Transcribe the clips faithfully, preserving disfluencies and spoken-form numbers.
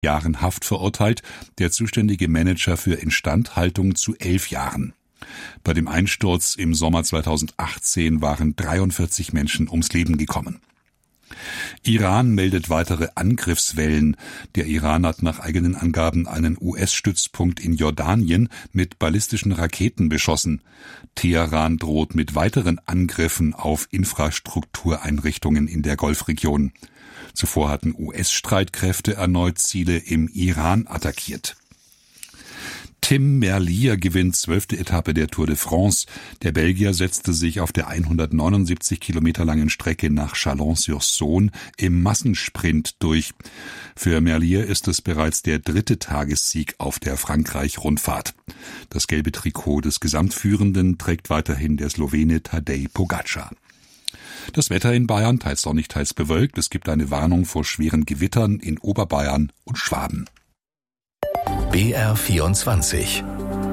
Jahren Haft verurteilt, der zuständige Manager für Instandhaltung zu elf Jahren. Bei dem Einsturz im Sommer zweitausendachtzehn waren dreiundvierzig Menschen ums Leben gekommen. Iran meldet weitere Angriffswellen. Der Iran hat nach eigenen Angaben einen U S-Stützpunkt in Jordanien mit ballistischen Raketen beschossen. Teheran droht mit weiteren Angriffen auf Infrastruktureinrichtungen in der Golfregion. Zuvor hatten U S-Streitkräfte erneut Ziele im Iran attackiert. Tim Merlier gewinnt zwölfte Etappe der Tour de France. Der Belgier setzte sich auf der hundertneunundsiebzig Kilometer langen Strecke nach Chalon-sur-Saône im Massensprint durch. Für Merlier ist es bereits der dritte Tagessieg auf der Frankreich-Rundfahrt. Das gelbe Trikot des Gesamtführenden trägt weiterhin der Slowene Tadej Pogačar. Das Wetter in Bayern teils sonnig, teils bewölkt. Es gibt eine Warnung vor schweren Gewittern in Oberbayern und Schwaben. B R vierundzwanzig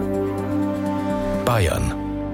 Bayern.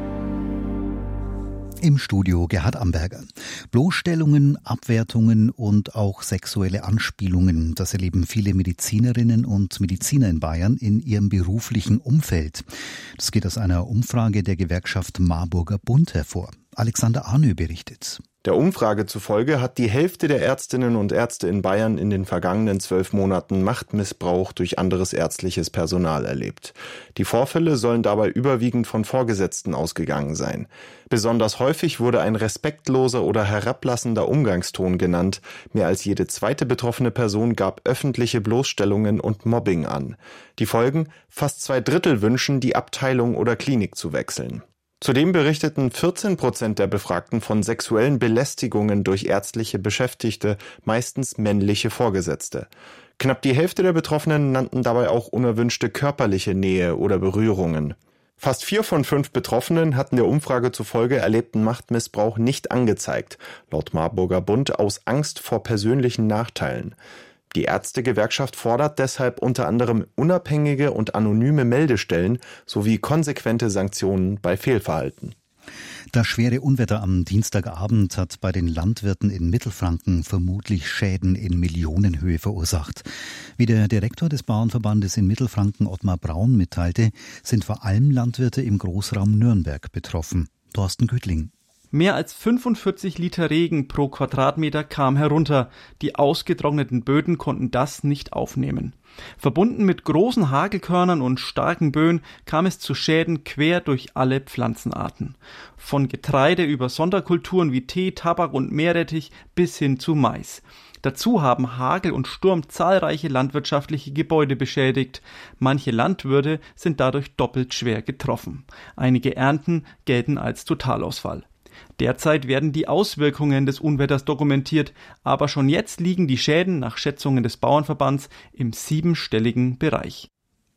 Im Studio Gerhard Amberger. Bloßstellungen, Abwertungen und auch sexuelle Anspielungen, das erleben viele Medizinerinnen und Mediziner in Bayern in ihrem beruflichen Umfeld. Das geht aus einer Umfrage der Gewerkschaft Marburger Bund hervor. Alexander Arnö berichtet. Der Umfrage zufolge hat die Hälfte der Ärztinnen und Ärzte in Bayern in den vergangenen zwölf Monaten Machtmissbrauch durch anderes ärztliches Personal erlebt. Die Vorfälle sollen dabei überwiegend von Vorgesetzten ausgegangen sein. Besonders häufig wurde ein respektloser oder herablassender Umgangston genannt. Mehr als jede zweite betroffene Person gab öffentliche Bloßstellungen und Mobbing an. Die Folgen? Fast zwei Drittel wünschen, die Abteilung oder Klinik zu wechseln. Zudem berichteten vierzehn Prozent der Befragten von sexuellen Belästigungen durch ärztliche Beschäftigte, meistens männliche Vorgesetzte. Knapp die Hälfte der Betroffenen nannten dabei auch unerwünschte körperliche Nähe oder Berührungen. Fast vier von fünf Betroffenen hatten der Umfrage zufolge erlebten Machtmissbrauch nicht angezeigt, laut Marburger Bund aus Angst vor persönlichen Nachteilen. Die Ärztegewerkschaft fordert deshalb unter anderem unabhängige und anonyme Meldestellen sowie konsequente Sanktionen bei Fehlverhalten. Das schwere Unwetter am Dienstagabend hat bei den Landwirten in Mittelfranken vermutlich Schäden in Millionenhöhe verursacht. Wie der Direktor des Bauernverbandes in Mittelfranken, Ottmar Braun, mitteilte, sind vor allem Landwirte im Großraum Nürnberg betroffen. Thorsten Güttling. Mehr als fünfundvierzig Liter Regen pro Quadratmeter kam herunter. Die ausgetrockneten Böden konnten das nicht aufnehmen. Verbunden mit großen Hagelkörnern und starken Böen kam es zu Schäden quer durch alle Pflanzenarten. Von Getreide über Sonderkulturen wie Tee, Tabak und Meerrettich bis hin zu Mais. Dazu haben Hagel und Sturm zahlreiche landwirtschaftliche Gebäude beschädigt. Manche Landwirte sind dadurch doppelt schwer getroffen. Einige Ernten gelten als Totalausfall. Derzeit werden die Auswirkungen des Unwetters dokumentiert, aber schon jetzt liegen die Schäden nach Schätzungen des Bauernverbands im siebenstelligen Bereich.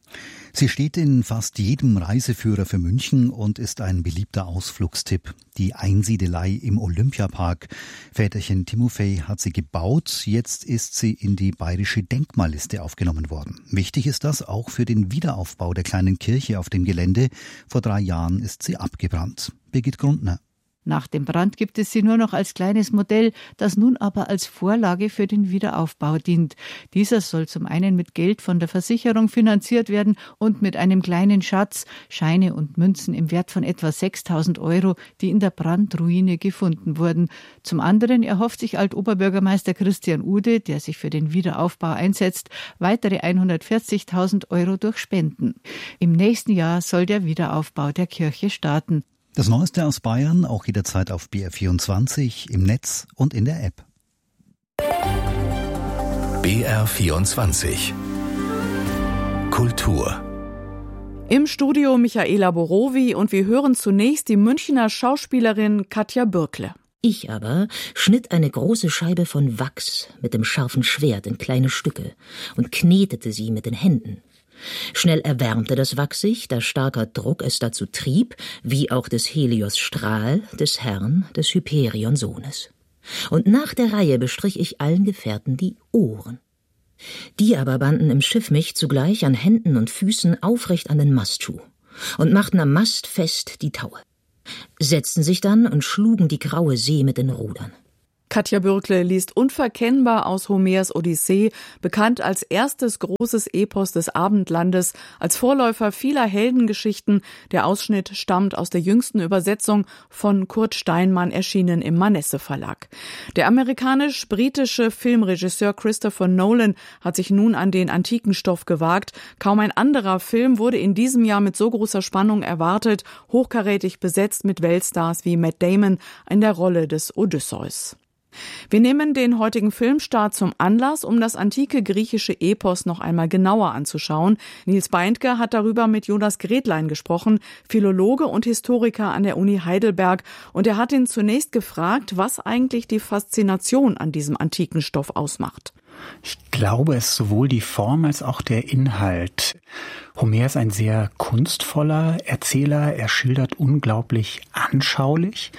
Sie steht in fast jedem Reiseführer für München und ist ein beliebter Ausflugstipp. Die Einsiedelei im Olympiapark. Väterchen Timofei hat sie gebaut, jetzt ist sie in die bayerische Denkmalliste aufgenommen worden. Wichtig ist das auch für den Wiederaufbau der kleinen Kirche auf dem Gelände. Vor drei Jahren ist sie abgebrannt. Birgit Grundner. Nach dem Brand gibt es sie nur noch als kleines Modell, das nun aber als Vorlage für den Wiederaufbau dient. Dieser soll zum einen mit Geld von der Versicherung finanziert werden und mit einem kleinen Schatz, Scheine und Münzen im Wert von etwa sechstausend Euro, die in der Brandruine gefunden wurden. Zum anderen erhofft sich Altoberbürgermeister Christian Ude, der sich für den Wiederaufbau einsetzt, weitere hundertvierzigtausend Euro durch Spenden. Im nächsten Jahr soll der Wiederaufbau der Kirche starten. Das Neueste aus Bayern auch jederzeit auf B R vierundzwanzig, im Netz und in der App. B R vierundzwanzig Kultur. Im Studio Michaela Borowi und wir hören zunächst die Münchner Schauspielerin Katja Bürkle. Ich aber schnitt eine große Scheibe von Wachs mit dem scharfen Schwert in kleine Stücke und knetete sie mit den Händen. Schnell erwärmte das Wachs sich, da starker Druck es dazu trieb, wie auch des Helios Strahl, des Herrn, des Hyperion-Sohnes. Und nach der Reihe bestrich ich allen Gefährten die Ohren. Die aber banden im Schiff mich zugleich an Händen und Füßen aufrecht an den Mastschuh und machten am Mast fest die Taue, setzten sich dann und schlugen die graue See mit den Rudern. Katja Bürkle liest unverkennbar aus Homers Odyssee, bekannt als erstes großes Epos des Abendlandes, als Vorläufer vieler Heldengeschichten. Der Ausschnitt stammt aus der jüngsten Übersetzung von Kurt Steinmann, erschienen im Manesse Verlag. Der amerikanisch-britische Filmregisseur Christopher Nolan hat sich nun an den antiken Stoff gewagt. Kaum ein anderer Film wurde in diesem Jahr mit so großer Spannung erwartet, hochkarätig besetzt mit Weltstars wie Matt Damon in der Rolle des Odysseus. Wir nehmen den heutigen Filmstart zum Anlass, um das antike griechische Epos noch einmal genauer anzuschauen. Nils Beindke hat darüber mit Jonas Gretlein gesprochen, Philologe und Historiker an der Uni Heidelberg. Und er hat ihn zunächst gefragt, was eigentlich die Faszination an diesem antiken Stoff ausmacht. Ich glaube, es ist sowohl die Form als auch der Inhalt. Homer ist ein sehr kunstvoller Erzähler. Er schildert unglaublich anschaulich.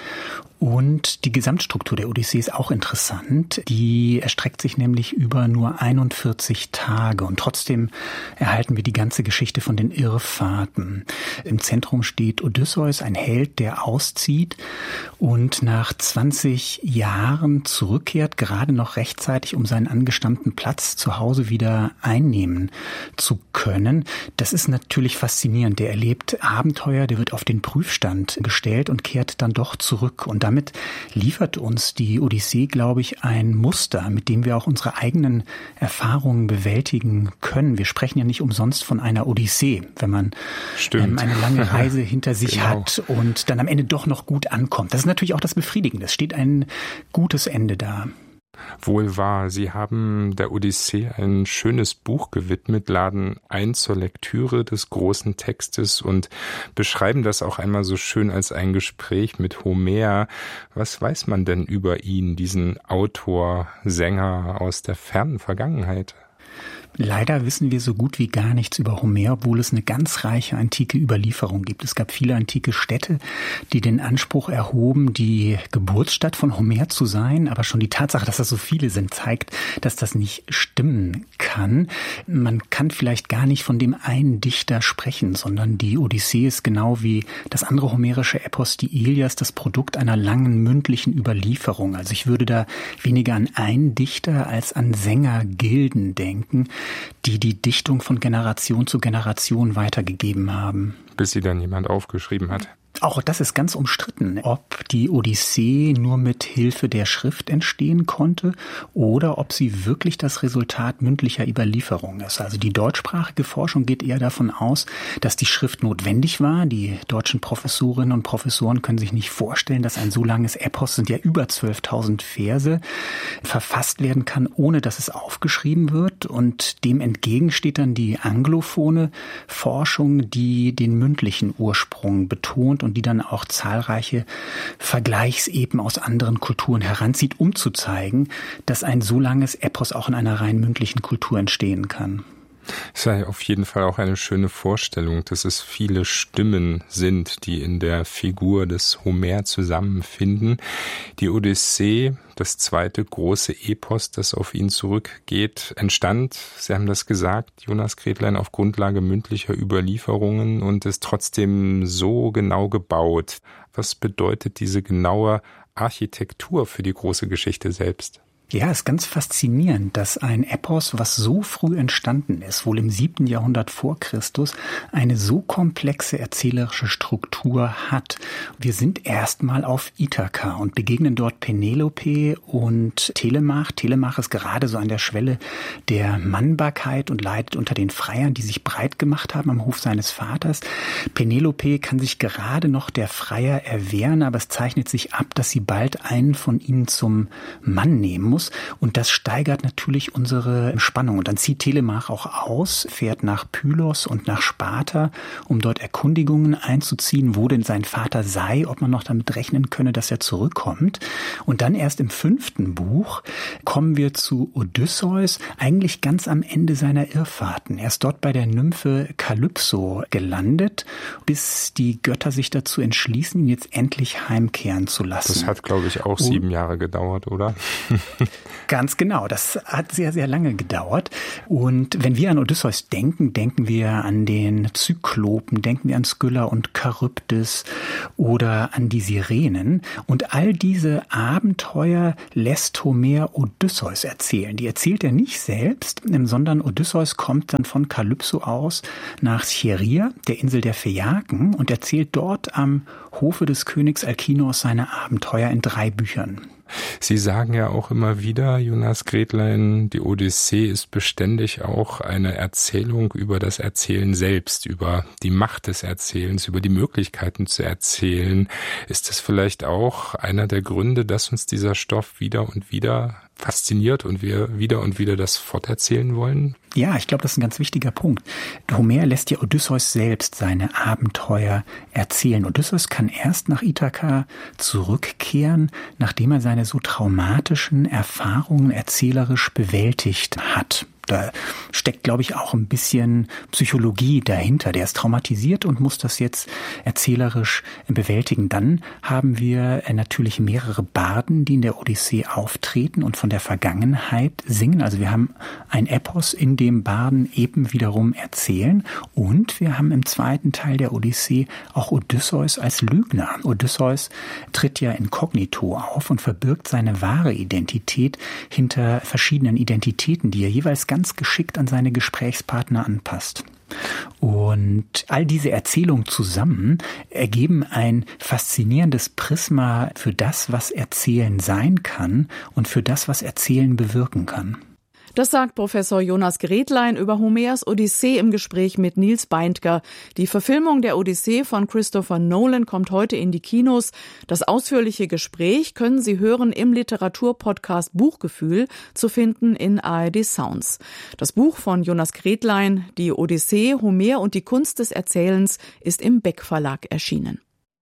Und die Gesamtstruktur der Odyssee ist auch interessant. Die erstreckt sich nämlich über nur einundvierzig Tage. Und trotzdem erhalten wir die ganze Geschichte von den Irrfahrten. Im Zentrum steht Odysseus, ein Held, der auszieht und nach zwanzig Jahren zurückkehrt, gerade noch rechtzeitig, um seinen angestammten Platz zu Hause wieder einnehmen zu können. Das ist natürlich faszinierend. Der erlebt Abenteuer, der wird auf den Prüfstand gestellt und kehrt dann doch zurück. Und damit liefert uns die Odyssee, glaube ich, ein Muster, mit dem wir auch unsere eigenen Erfahrungen bewältigen können. Wir sprechen ja nicht umsonst von einer Odyssee, wenn man ähm, eine lange Reise hinter sich genau. hat und dann am Ende doch noch gut ankommt. Das ist natürlich auch das Befriedigende. Es steht ein gutes Ende da. Wohl wahr. Sie haben der Odyssee ein schönes Buch gewidmet, laden ein zur Lektüre des großen Textes und beschreiben das auch einmal so schön als ein Gespräch mit Homer. Was weiß man denn über ihn, diesen Autor, Sänger aus der fernen Vergangenheit? Leider wissen wir so gut wie gar nichts über Homer, obwohl es eine ganz reiche antike Überlieferung gibt. Es gab viele antike Städte, die den Anspruch erhoben, die Geburtsstadt von Homer zu sein. Aber schon die Tatsache, dass das so viele sind, zeigt, dass das nicht stimmen kann. Man kann vielleicht gar nicht von dem einen Dichter sprechen, sondern die Odyssee ist genau wie das andere homerische Epos, die Ilias, das Produkt einer langen mündlichen Überlieferung. Also ich würde da weniger an einen Dichter als an Sängergilden denken, die die Dichtung von Generation zu Generation weitergegeben haben. Bis sie dann jemand aufgeschrieben hat. Auch das ist ganz umstritten, ob die Odyssee nur mit Hilfe der Schrift entstehen konnte oder ob sie wirklich das Resultat mündlicher Überlieferung ist. Also die deutschsprachige Forschung geht eher davon aus, dass die Schrift notwendig war. Die deutschen Professorinnen und Professoren können sich nicht vorstellen, dass ein so langes Epos, sind ja über zwölftausend Verse, verfasst werden kann, ohne dass es aufgeschrieben wird. Und dem entgegen steht dann die anglophone Forschung, die den mündlichen Ursprung betont und die dann auch zahlreiche Vergleichseben aus anderen Kulturen heranzieht, um zu zeigen, dass ein so langes Epos auch in einer rein mündlichen Kultur entstehen kann. Es sei auf jeden Fall auch eine schöne Vorstellung, dass es viele Stimmen sind, die in der Figur des Homer zusammenfinden. Die Odyssee, das zweite große Epos, das auf ihn zurückgeht, entstand, Sie haben das gesagt, Jonas Gretlein, auf Grundlage mündlicher Überlieferungen und ist trotzdem so genau gebaut. Was bedeutet diese genaue Architektur für die große Geschichte selbst? Ja, ist ganz faszinierend, dass ein Epos, was so früh entstanden ist, wohl im siebten Jahrhundert vor Christus, eine so komplexe erzählerische Struktur hat. Wir sind erstmal auf Ithaka und begegnen dort Penelope und Telemach. Telemach ist gerade so an der Schwelle der Mannbarkeit und leidet unter den Freiern, die sich breit gemacht haben am Hof seines Vaters. Penelope kann sich gerade noch der Freier erwehren, aber es zeichnet sich ab, dass sie bald einen von ihnen zum Mann nehmen muss. Und das steigert natürlich unsere Spannung. Und dann zieht Telemach auch aus, fährt nach Pylos und nach Sparta, um dort Erkundigungen einzuziehen, wo denn sein Vater sei, ob man noch damit rechnen könne, dass er zurückkommt. Und dann erst im fünften Buch kommen wir zu Odysseus, eigentlich ganz am Ende seiner Irrfahrten. Er ist dort bei der Nymphe Kalypso gelandet, bis die Götter sich dazu entschließen, ihn jetzt endlich heimkehren zu lassen. Das hat, glaube ich, auch sieben Jahre gedauert, oder? Ganz genau, das hat sehr, sehr lange gedauert. Und wenn wir an Odysseus denken, denken wir an den Zyklopen, denken wir an Skylla und Charybdis oder an die Sirenen. Und all diese Abenteuer lässt Homer Odysseus erzählen. Die erzählt er nicht selbst, sondern Odysseus kommt dann von Kalypso aus nach Scheria, der Insel der Phäaken, und erzählt dort am Hofe des Königs Alkinos seine Abenteuer in drei Büchern. Sie sagen ja auch immer wieder, Jonas Gretlein, die Odyssee ist beständig auch eine Erzählung über das Erzählen selbst, über die Macht des Erzählens, über die Möglichkeiten zu erzählen. Ist das vielleicht auch einer der Gründe, dass uns dieser Stoff wieder und wieder fasziniert und wir wieder und wieder das forterzählen wollen? Ja, ich glaube, das ist ein ganz wichtiger Punkt. Homer lässt ja Odysseus selbst seine Abenteuer erzählen. Odysseus kann erst nach Ithaka zurückkehren, nachdem er seine so traumatischen Erfahrungen erzählerisch bewältigt hat. Da steckt, glaube ich, auch ein bisschen Psychologie dahinter. Der ist traumatisiert und muss das jetzt erzählerisch bewältigen. Dann haben wir natürlich mehrere Barden, die in der Odyssee auftreten und von der Vergangenheit singen. Also wir haben ein Epos, in dem Barden eben wiederum erzählen. Und wir haben im zweiten Teil der Odyssee auch Odysseus als Lügner. Odysseus tritt ja inkognito auf und verbirgt seine wahre Identität hinter verschiedenen Identitäten, die er jeweils ganz ganz geschickt an seine Gesprächspartner anpasst. Und all diese Erzählungen zusammen ergeben ein faszinierendes Prisma für das, was Erzählen sein kann und für das, was Erzählen bewirken kann. Das sagt Professor Jonas Gretlein über Homers Odyssee im Gespräch mit Nils Beindker. Die Verfilmung der Odyssee von Christopher Nolan kommt heute in die Kinos. Das ausführliche Gespräch können Sie hören im Literaturpodcast Buchgefühl, zu finden in A R D Sounds. Das Buch von Jonas Gretlein, die Odyssee, Homer und die Kunst des Erzählens, ist im Beck Verlag erschienen.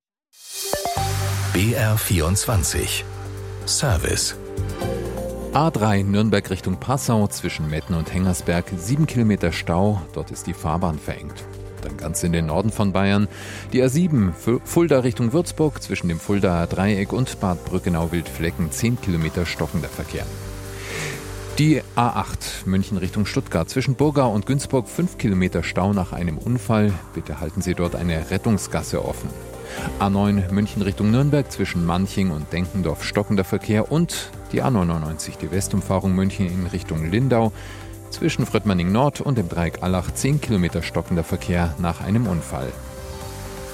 B R vierundzwanzig Service. A drei Nürnberg Richtung Passau zwischen Metten und Hengersberg, sieben Kilometer Stau, dort ist die Fahrbahn verengt. Dann ganz in den Norden von Bayern, die A sieben Fulda Richtung Würzburg zwischen dem Fuldaer Dreieck und Bad Brückenau-Wildflecken, zehn Kilometer stockender Verkehr. Die A acht München Richtung Stuttgart zwischen Burgau und Günzburg, fünf Kilometer Stau nach einem Unfall, bitte halten Sie dort eine Rettungsgasse offen. A neun München Richtung Nürnberg zwischen Manching und Denkendorf stockender Verkehr und die A neunundneunzig, die Westumfahrung München in Richtung Lindau zwischen Fröttmanning Nord und dem Dreieck Allach, zehn Kilometer stockender Verkehr nach einem Unfall.